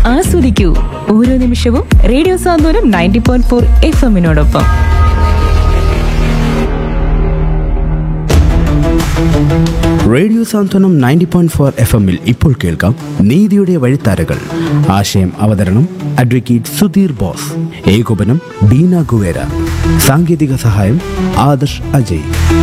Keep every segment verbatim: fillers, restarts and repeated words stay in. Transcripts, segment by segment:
ആസ്വദിക്കൂ ഓരോ നിമിഷവും റേഡിയോ സാന്ത്വനം ninety point four F എമ്മിനോടൊപ്പം. Radio സാന്ത്വനം നയൻറ്റി പോയിന്റ് ഫോർ എഫ് എമ്മിൽ ഇപ്പോൾ കേൾക്കാം നീതിയുടെ വഴിത്താരകൾ. ആശയം അവതരണം അഡ്വക്കേറ്റ് സുധീർ ബോസ്. ഏകോപനം ബീന ഗുവേര. സാങ്കേതിക സഹായം ആദർശ് അജയ്.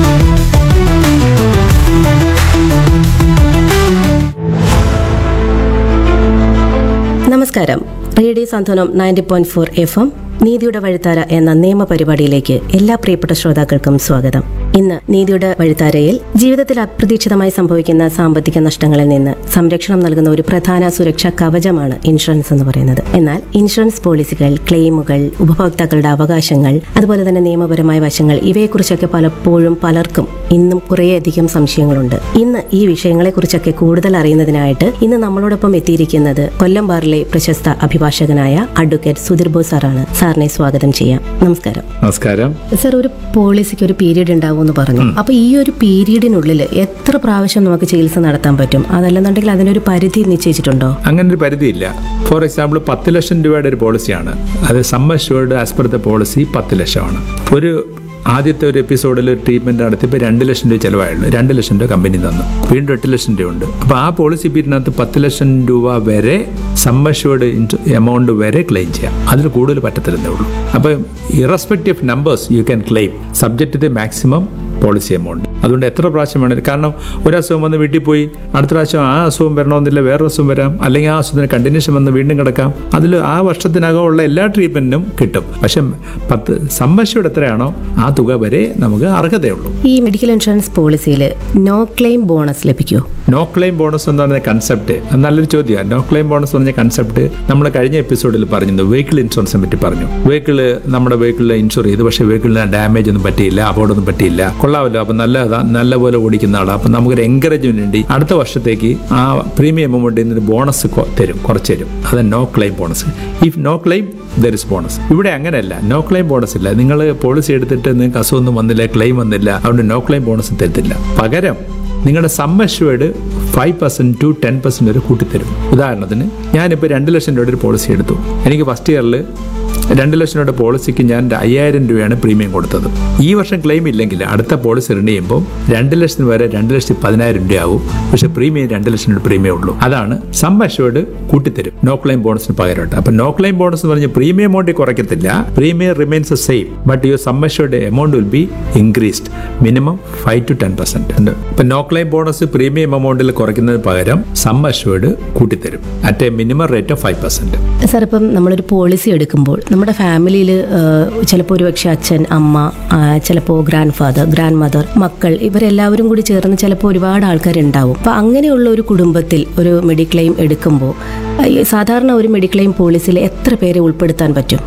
നമസ്കാരം. റേഡിയോ സാന്ത്വനം ninety point four F M നീതിയുടെ വഴിത്താര എന്ന നിയമ പരിപാടിയിലേക്ക് എല്ലാ പ്രിയപ്പെട്ട ശ്രോതാക്കൾക്കും സ്വാഗതം. ഇന്ന് നീതിയുടെ വഴിത്താരയിൽ ജീവിതത്തിൽ അപ്രതീക്ഷിതമായി സംഭവിക്കുന്ന സാമ്പത്തിക നഷ്ടങ്ങളിൽ നിന്ന് സംരക്ഷണം നൽകുന്ന ഒരു പ്രധാന സുരക്ഷാ കവചമാണ് ഇൻഷുറൻസ് എന്ന് പറയുന്നത്. എന്നാൽ ഇൻഷുറൻസ് പോളിസികൾ, ക്ലെയിമുകൾ, ഉപഭോക്താക്കളുടെ അവകാശങ്ങൾ, അതുപോലെ തന്നെ നിയമപരമായ വശങ്ങൾ, ഇവയെക്കുറിച്ചൊക്കെ പലപ്പോഴും പലർക്കും ഇന്നും കുറേയധികം സംശയങ്ങളുണ്ട്. ഇന്ന് ഈ വിഷയങ്ങളെക്കുറിച്ചൊക്കെ കൂടുതൽ അറിയുന്നതിനായിട്ട് ഇന്ന് നമ്മളോടൊപ്പം എത്തിയിരിക്കുന്നത് കൊല്ലം ബാറിലെ പ്രശസ്ത അഭിഭാഷകനായ അഡ്വക്കേറ്റ് സുധീർ ബോസ് സാറാണ്. സാറിനെ സ്വാഗതം ചെയ്യാം. നമസ്കാരം. നമസ്കാരം സർ, ഒരു പോളിസിക്ക് ഒരു പീരീഡ് ഉണ്ടാവും എന്ന് പറഞ്ഞു. അപ്പൊ ഈ ഒരു പീരീഡിനുള്ളിൽ എത്ര പ്രാവശ്യം നമുക്ക് ചികിത്സ നടത്താൻ പറ്റും? അതല്ലെന്നുണ്ടെങ്കിൽ അതിനൊരു പരിധി നിശ്ചയിച്ചിട്ടുണ്ടോ? അങ്ങനെ ഒരു പരിധിയില്ല. ഫോർ എക്സാമ്പിൾ, പത്ത് ലക്ഷം രൂപയുടെ ഒരു പോളിസിയാണ്. അത് some assured as per the policy പത്ത് ലക്ഷമാണ്. ഒരു ആദ്യത്തെ ഒരു എപ്പിസോഡിൽ ഒരു ട്രീറ്റ്മെന്റ് നടത്തിയപ്പോൾ രണ്ട് ലക്ഷം രൂപ ചിലവായുള്ളൂ. രണ്ട് ലക്ഷം രൂപ കമ്പനി തന്നു. വീണ്ടും എട്ട് ലക്ഷം രൂപ ഉണ്ട്. അപ്പോൾ ആ പോളിസി പീരീഡിനകത്ത് പത്ത് ലക്ഷം രൂപ വരെ സം അഷ്യൂർഡ് എമൗണ്ട് വരെ ക്ലെയിം ചെയ്യാം. അതിൽ കൂടുതൽ പറ്റത്തില്ലെന്നേ ഉള്ളൂ. അപ്പം irrespective of numbers you can claim subject to the maximum policy amount. അതുകൊണ്ട് എത്ര പ്രാവശ്യം വേണം. കാരണം ഒരു അസുഖം വന്ന് വീട്ടിൽ പോയി അടുത്ത പ്രാവശ്യം ആ അസുഖം വരണമെന്നില്ല, വേറൊരു അസുഖം വരാം, അല്ലെങ്കിൽ ആ അസുഖത്തിന് കണ്ടിന്യൂഷൻ വന്ന് വീണ്ടും കിടക്കാം. അതിൽ ആ വർഷത്തിനകമുള്ള എല്ലാ ട്രീറ്റ്മെന്റിനും കിട്ടും. പക്ഷെ പത്ത് സമ്മർശയുടെ എത്രയാണോ ആ തുക വരെ നമുക്ക് അർഹതയുള്ളൂ. ഈ medical insurance പോളിസിയിൽ no claim bonus ലഭിക്കുമോ? നോ ക്ലെയിം ബോണസ് എന്ന് പറഞ്ഞ കൺസെപ്റ്റ് നല്ലൊരു ചോദ്യമാണ്. നോ ക്ലെയിം ബോണസ് എന്ന് പറഞ്ഞ കൺസെപ്റ്റ് നമ്മൾ കഴിഞ്ഞ എപ്പിസോഡിൽ പറഞ്ഞു. വെഹിക്കിൾ ഇൻഷുറൻസിനെ പറ്റി പറഞ്ഞു. വെഹിക്കിള് നമ്മുടെ വെഹിക്കിളിൽ ഇൻഷുർ ചെയ്തു, പക്ഷേ വെഹിക്കിളിന് ഡാമേജ് ഒന്നും പറ്റിയില്ല, അപകടമൊന്നും പറ്റിയില്ല, കൊള്ളാമല്ലോ, അപ്പം നല്ല നല്ലപോലെ ഓടിക്കുന്ന ആളാണ്. അപ്പം നമുക്കൊരു എൻകറേജ്മെന്റ് വേണ്ടി അടുത്ത വർഷത്തേക്ക് ആ പ്രീമിയം എമൗണ്ട് നിന്ന് ബോണസ് തരും, കുറച്ച് തരും. അത് no claim bonus. If no claim there is bonus. ഇവിടെ അങ്ങനെയല്ല. നോ ക്ലെയിം ബോണസ് ഇല്ല. നിങ്ങൾ പോളിസി എടുത്തിട്ട് നിങ്ങൾക്ക് അസുഖമൊന്നും വന്നില്ല, ക്ലെയിം വന്നില്ല, അതുകൊണ്ട് നോ ക്ലെയിം ബോണസ് തരത്തില്ല. പകരം നിങ്ങളുടെ some assured five percent to ten percent വരെ കൂട്ടിത്തരും. ഉദാഹരണത്തിന്, ഞാനിപ്പോൾ രണ്ട് ലക്ഷം രൂപയുടെ ഒരു പോളിസി എടുത്തു. എനിക്ക് ഫസ്റ്റ് ഇയറിൽ രണ്ട് ലക്ഷം രൂപയുടെ പോളിസിക്ക് ഞാൻ അയ്യായിരം രൂപയാണ് പ്രീമിയം കൊടുത്തത്. ഈ വർഷം ക്ലെയിം ഇല്ലെങ്കിൽ അടുത്ത പോളിസി റിന്യൂ ചെയ്യുമ്പോൾ രണ്ട് ലക്ഷത്തിന് വരെ രണ്ട് ലക്ഷത്തി പതിനായിരം രൂപയാവും. പക്ഷേ പ്രീമിയം രണ്ട് ലക്ഷം രൂപ പ്രീമിയം ഉള്ളൂ. അതാണ് സം അഷ്യൂർഡ് കൂട്ടിത്തരും നോ ക്ലെയിം ബോണസിന് പകരമായിട്ട്. അപ്പൊ നോ ക്ലെയിം ബോണസ് എന്ന് പറഞ്ഞാൽ premium amount കുറയ്ക്കത്തില്ല. Premium remains same, but your some assured amount will be increased minimum five to ten percent. ഇപ്പൊ നോ ക്ലെയിം ബോണസ് പ്രീമിയം എമൗണ്ടിൽ കുറയ്ക്കുന്നതിന് പകരം some assured കൂട്ടിത്തരും at A minimum rate of five percent. Sir, ഇപ്പം നമ്മളൊരു policy എടുക്കുമ്പോൾ നമ്മുടെ ഫാമിലിയിൽ ചിലപ്പോൾ ഒരുപക്ഷെ അച്ഛൻ, അമ്മ, ചിലപ്പോൾ ഗ്രാൻഡ് ഫാദർ, ഗ്രാൻഡ് മദർ, മക്കൾ, ഇവരെല്ലാവരും കൂടി ചേർന്ന് ചിലപ്പോൾ ഒരുപാട് ആൾക്കാരുണ്ടാവും. അപ്പം അങ്ങനെയുള്ള ഒരു കുടുംബത്തിൽ ഒരു മെഡിക്ലെയിം എടുക്കുമ്പോൾ സാധാരണ ഒരു മെഡിക്ലെയിം പോളിസിയിൽ എത്ര പേരെ ഉൾപ്പെടുത്താൻ പറ്റും?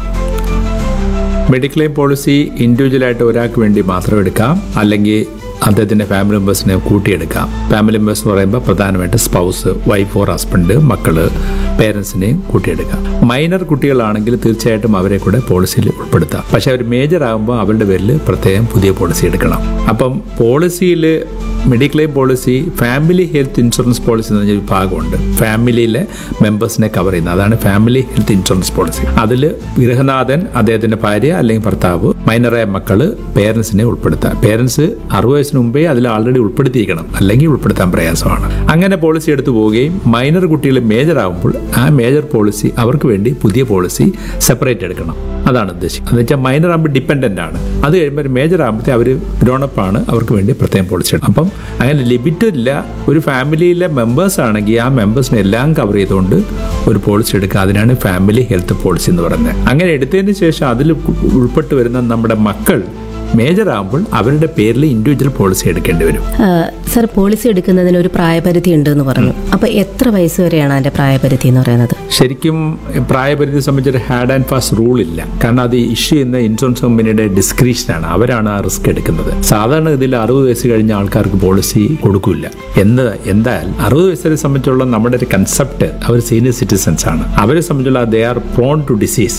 മെഡിക്ലെയിം പോളിസി ഇൻഡിവിജ്വലായിട്ട് ഒരാൾക്ക് വേണ്ടി മാത്രം എടുക്കാം, അല്ലെങ്കിൽ അദ്ദേഹത്തിന്റെ ഫാമിലി മെമ്പേഴ്സിനെ കൂട്ടിയെടുക്കാം. ഫാമിലി മെമ്പേഴ്സ് എന്ന് പറയുമ്പോൾ പ്രധാനമായിട്ട് സ്പൗസ്, വൈഫ് ഓർ ഹസ്ബൻഡ്, മക്കള്, പേരൻസിനെയും കൂട്ടിയെടുക്കാം. മൈനർ കുട്ടികളാണെങ്കിൽ തീർച്ചയായിട്ടും അവരെ കൂടെ പോളിസിയിൽ ഉൾപ്പെടുത്താം. പക്ഷെ അവർ മേജർ ആകുമ്പോൾ അവരുടെ പേരിൽ പ്രത്യേകം പുതിയ പോളിസി എടുക്കണം. അപ്പം പോളിസിയിൽ mediclaim policy family health insurance policy എന്ന് പറഞ്ഞ വിഭാഗമുണ്ട്. ഫാമിലിയിലെ മെമ്പേഴ്സിനെ കവർ ചെയ്യുന്നത്, അതാണ് ഫാമിലി ഹെൽത്ത് ഇൻഷുറൻസ് പോളിസി. അതിൽ ഗൃഹനാഥൻ, അദ്ദേഹത്തിന്റെ ഭാര്യ അല്ലെങ്കിൽ ഭർത്താവ്, മൈനറായ മക്കള്, പേരൻസിനെ ഉൾപ്പെടുത്താം. പേരൻസ് അറുപത് വയസ്സിന് മുമ്പേ അതിൽ ആൾറെഡി ഉൾപ്പെടുത്തിയിരിക്കണം, അല്ലെങ്കിൽ ഉൾപ്പെടുത്താൻ പ്രയാസമാണ്. അങ്ങനെ പോളിസി എടുത്തു പോവുകയും മൈനർ കുട്ടികൾ മേജർ ആകുമ്പോൾ ആ മേജർ പോളിസി അവർക്ക് വേണ്ടി പുതിയ പോളിസി സെപ്പറേറ്റ് എടുക്കണം. അതാണ് ഉദ്ദേശിക്കുന്നത്. എന്ന് വെച്ചാൽ മൈനർ ആകുമ്പോൾ ഡിപ്പെൻഡന്റ് ആണ്. അത് കഴിയുമ്പോൾ ഒരു മേജർ ആകുമ്പോഴത്തെ അവർ ഗ്രോണപ്പ് ആണ്, അവർക്ക് വേണ്ടി പ്രത്യേകം പോളിസി എടുക്കണം. അപ്പം അങ്ങനെ ലിമിറ്റ് ഇല്ല. ഒരു ഫാമിലിയിലെ മെമ്പേഴ്സ് ആണെങ്കിൽ ആ മെമ്പേഴ്സിനെ എല്ലാം കവർ ചെയ്തുകൊണ്ട് ഒരു പോളിസി എടുക്കുക. അതിനാണ് ഫാമിലി ഹെൽത്ത് പോളിസി എന്ന് പറയുന്നത്. അങ്ങനെ എടുത്തതിന് ശേഷം അതിൽ ഉൾപ്പെട്ട് വരുന്ന നമ്മുടെ മക്കൾ മേജർ ആകുമ്പോൾ അവരുടെ പേരിൽ ഇൻഡിവിജ്വൽ പോളിസി എടുക്കേണ്ടി വരും. സർ, പോളിസി എടുക്കുന്നതിന് ഒരു പ്രായപരിധി ഉണ്ട് എന്ന് പറഞ്ഞു. അപ്പൊ എത്ര വയസ്സ് വരെയാണ് അതിന്റെ പ്രായപരിധി എന്ന് പറയുന്നത്? ശരിക്കും പ്രായപരിധി സംബന്ധിച്ചൊരു ഹാർഡ് ആൻഡ് ഫാസ്റ്റ് റൂൾ ഇല്ല. കാരണം അത് ഇഷ്യൂ ചെയ്യുന്ന ഇൻഷുറൻസ് കമ്പനിയുടെ ഡിസ്ക്രിപ്ഷനാണ്. അവരാണ് ആ റിസ്ക് എടുക്കുന്നത്. സാധാരണ ഇതിൽ അറുപത് വയസ്സ് കഴിഞ്ഞ ആൾക്കാർക്ക് പോളിസി കൊടുക്കില്ല. എന്ന് എന്തായാലും അറുപത് വയസ്സിനെ സംബന്ധിച്ചുള്ള നമ്മുടെ ഒരു കൺസെപ്റ്റ്, അവർ സീനിയർ സിറ്റിസൺസ് ആണ്. അവരെ സംബന്ധിച്ചുള്ള they are prawn to disease.